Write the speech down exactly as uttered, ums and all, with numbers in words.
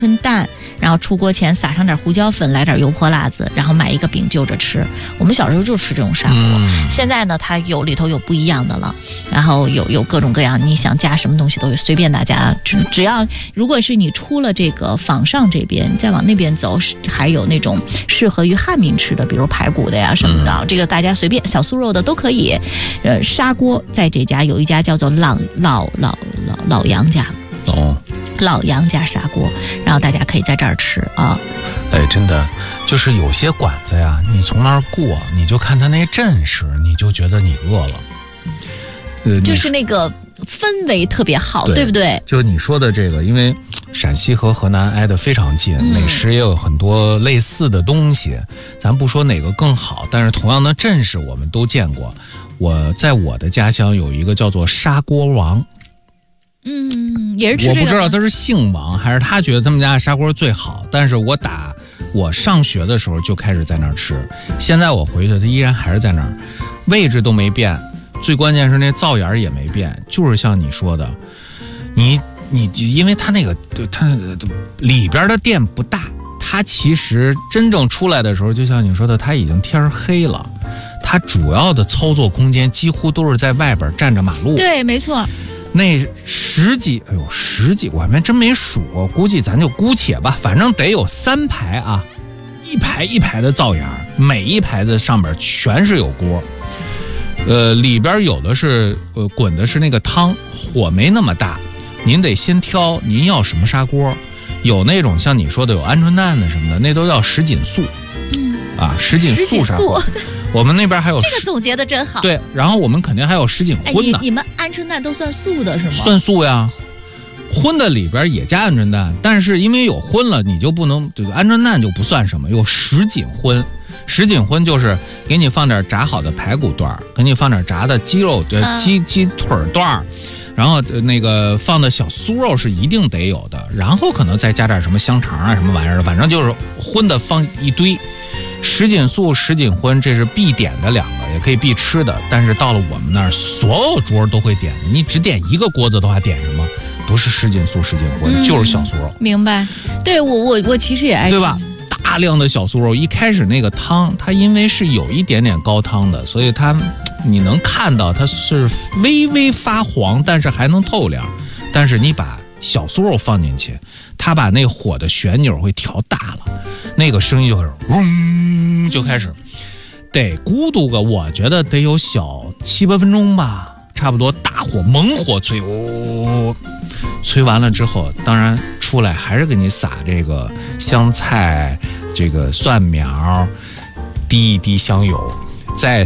春蛋，然后出锅前撒上点胡椒粉，来点油泼辣子，然后买一个饼就着吃。我们小时候就吃这种砂锅，嗯、现在呢，它有里头有不一样的了，然后有有各种各样，你想加什么东西都有，随便大家只只要，如果是你出了这个坊上这边，再往那边走，还有那种适合于汉民吃的，比如排骨的呀什么的，嗯、这个大家随便小酥肉的都可以。呃，砂锅在这家有一家叫做老老老老老杨家哦。老杨家砂锅，然后大家可以在这儿吃啊。 哎，真的，就是有些馆子呀，你从那儿过，你就看他那阵势，你就觉得你饿了。 呃，就是那个氛围特别好， 对, 对不对？ 就你说的这个，因为陕西和河南挨得非常近，嗯、美食也有很多类似的东西。咱不说哪个更好，但是同样的阵势我们都见过。我在我的家乡有一个叫做砂锅王。 嗯，也是吃这个。 我不知道他是姓王还是他觉得他们家的砂锅最好，但是我打我上学的时候就开始在那儿吃，现在我回去他依然还是在那儿，位置都没变，最关键是那灶眼也没变，就是像你说的，你你因为他那个他里边的店不大，他其实真正出来的时候，就像你说的，他已经天黑了，他主要的操作空间几乎都是在外边占着马路。 对，没错。 那十几，哎呦，十几，我还真没数过，估计咱就姑且吧，反正得有三排啊，一排一排的灶眼，每一排子上面全是有锅，呃，里边有的是呃滚的是那个汤，火没那么大，您得先挑您要什么砂锅，有那种像你说的有鹌鹑蛋的什么的，那都叫什锦素，嗯啊，什锦素砂锅。我们那边还有这个总结的真好。 对，然后我们肯定还有什锦荤呢。 哎、你, 你们鹌鹑蛋都算素的是吗？ 算素呀，荤的里边也加鹌鹑蛋，但是因为有荤了，你就不能，这个鹌鹑蛋就不算什么。有什锦荤，什锦荤就是给你放点炸好的排骨段，给你放点炸的鸡肉的鸡鸡腿段，然后那个放的小酥肉是一定得有的，然后可能再加点什么香肠啊什么玩意儿，反正就是荤的放一堆。什锦素、什锦荤，这是必点的两个，也可以必吃的。但是到了我们那儿，所有桌都会点的。你只点一个锅子的话，点什么？不是什锦素、什锦荤，嗯、就是小酥肉。 明白？对我，我我其实也爱吃， 对吧？大量的小酥肉，一开始那个汤，它因为是有一点点高汤的，所以它你能看到它是微微发黄，但是还能透亮。但是你把小酥肉放进去，它把那火的旋钮会调大了，那个声音就会嗡就开始，得咕嘟个，我觉得得有小七八分钟吧，差不多大火猛火催，哦，催完了之后，当然出来还是给你撒这个香菜，这个蒜苗，滴一滴香油，再